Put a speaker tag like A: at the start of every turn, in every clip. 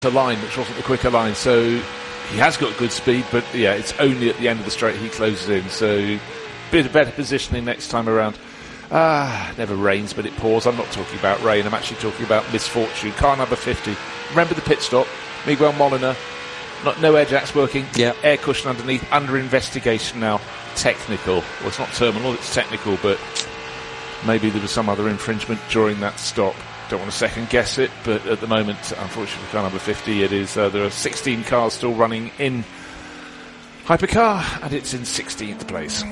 A: line, which wasn't the quicker line, so he has got good speed, but yeah, it's only at the end of the straight he closes in, so bit of better positioning next time around. Never rains, but it pours. I'm not talking about rain, I'm actually talking about misfortune. Car number 50. Remember the pit stop? Miguel Molina, no air jacks working, air cushion underneath, under investigation now. Technical. Well, it's not terminal, it's technical, but maybe there was some other infringement during that stop. Don't want to second guess it, but at the moment, unfortunately, car number 50, it is. There are 16 cars still running in Hypercar, and it's in 16th place.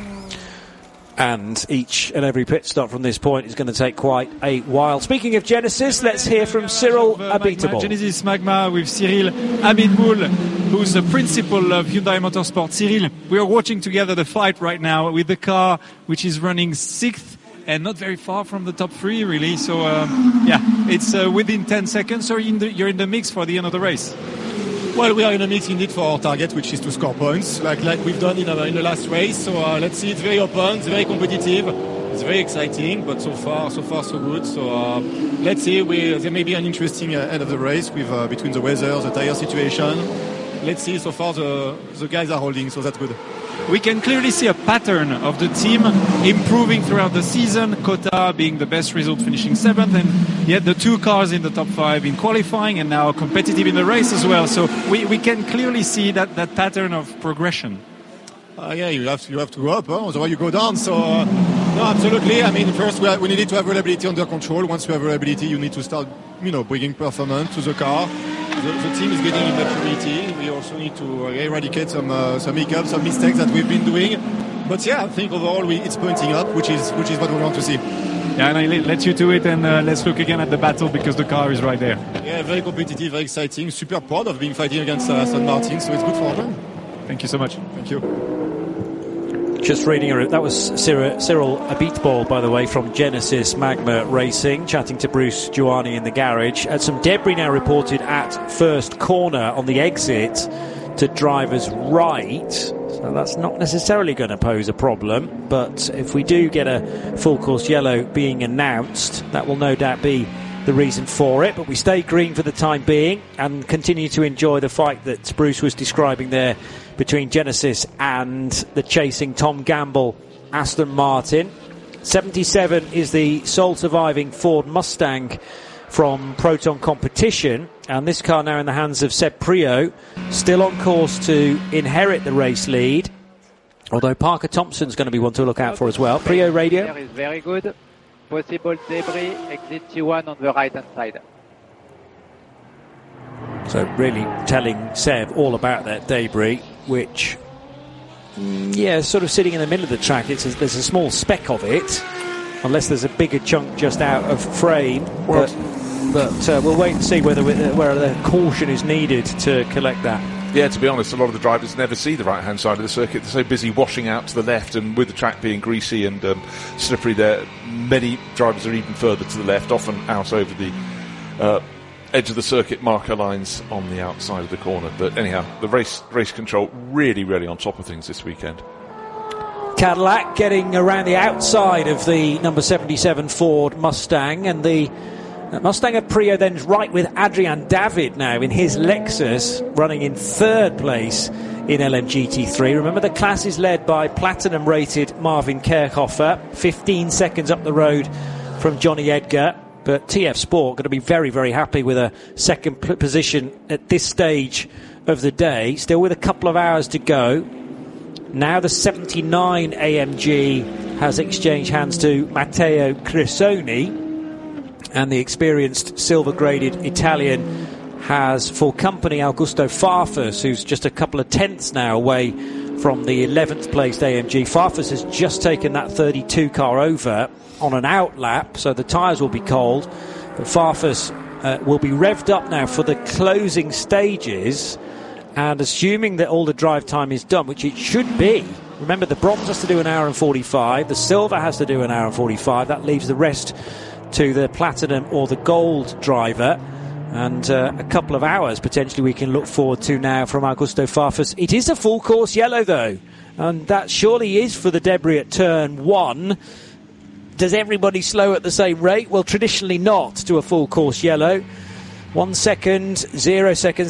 B: And each and every pit stop from this point is going to take quite a while. Speaking of Genesis, let's hear from Cyril Abiteboul.
C: Genesis Magma with Cyril Abiteboul, who's the principal of Hyundai Motorsport. Cyril, we are watching together the fight right now with the car which is running 6th and not very far from the top 3, really. So, it's within 10 seconds. So you're in the mix for the end of the race.
D: Well, we are in a mix indeed for our target, which is to score points, like we've done in the last race. So let's see. It's very open, it's very competitive, it's very exciting. But so far, so good. So let's see. There may be an interesting end of the race with between the weather, the tire situation. Let's see. So far, the guys are holding, so that's good.
C: We can clearly see a pattern of the team improving throughout the season. Kota being the best result, finishing 7th, and yet the 2 cars in the top 5 in qualifying and now competitive in the race as well. So we can clearly see that pattern of progression.
D: You have to go up, otherwise you go down. So no, absolutely. I mean, first we needed to have reliability under control. Once you have reliability, you need to start, bringing performance to the car. The team is getting in maturity. We also need to eradicate some hiccups, some mistakes that we've been doing. But I think overall it's pointing up, which is what we want to see.
C: Yeah, and I let you do it, and let's look again at the battle because the car is right there.
D: Yeah, very competitive, very exciting. Super proud of being fighting against Aston Martin, so it's good for them.
C: Thank you so much.
D: Thank you.
B: Just reading that was Cyril Abiteboul, by the way, from Genesis Magma Racing, chatting to Bruce Giuani in the garage. Some debris now reported at first corner on the exit to driver's right. So that's not necessarily going to pose a problem. But if we do get a full course yellow being announced, that will no doubt be the reason for it. But we stay green for the time being and continue to enjoy the fight that Bruce was describing there between Genesis and the chasing Tom Gamble Aston Martin. 77 is the sole surviving Ford Mustang from Proton Competition, and this car now in the hands of Seb Priaulx, still on course to inherit the race lead, although Parker Thompson's going to be one to look out for as well. Priaulx radio.
E: There is very good. Possible debris, exit T1 on the right hand side.
B: So really telling Seb all about that debris, which, sort of sitting in the middle of the track. There's a small speck of it, unless there's a bigger chunk just out of frame. But we'll wait and see where the caution is needed to collect that.
A: Yeah, to be honest, a lot of the drivers never see the right-hand side of the circuit. They're so busy washing out to the left, and with the track being greasy and slippery there, many drivers are even further to the left, often out over the edge of the circuit marker lines on the outside of the corner. But anyhow, the race control really, really on top of things this weekend.
B: Cadillac getting around the outside of the number 77 Ford Mustang, and the Mustang of Priaulx then right with Adrian David now in his Lexus, running in 3rd place in LMGT3. Remember, the class is led by platinum-rated Marvin Kerkhofer, 15 seconds up the road from Johnny Edgar. But TF Sport going to be very, very happy with a second position at this stage of the day. Still with a couple of hours to go. Now the 79 AMG has exchanged hands to Matteo Crisoni, and the experienced silver-graded Italian has for company Augusto Farfus, who's just a couple of tenths now away from the 11th placed AMG. Farfus has just taken that 32 car over on an out lap, so the tyres will be cold. But Farfus will be revved up now for the closing stages, and assuming that all the drive time is done, which it should be. Remember, the bronze has to do an hour and 45, the silver has to do an hour and 45. That leaves the rest to the platinum or the gold driver, and a couple of hours potentially we can look forward to now from Augusto Farfus. It is a full course yellow though, and that surely is for the debris at turn 1. Does everybody slow at the same rate? Well, traditionally not to a full course yellow. 1 second, 0 seconds.